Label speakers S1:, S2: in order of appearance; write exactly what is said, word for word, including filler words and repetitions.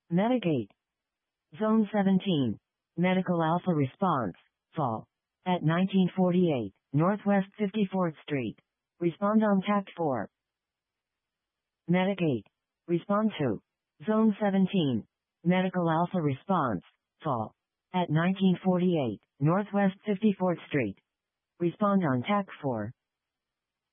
S1: Medigate. Zone seventeen. Medical Alpha Response. Fall. At nineteen forty-eight, Northwest fifty-fourth Street. Respond on Tact four. Medigate. Respond to. Zone seventeen. Medical Alpha Response. Fall. At nineteen forty-eight, Northwest fifty-fourth Street. Respond on Tact four.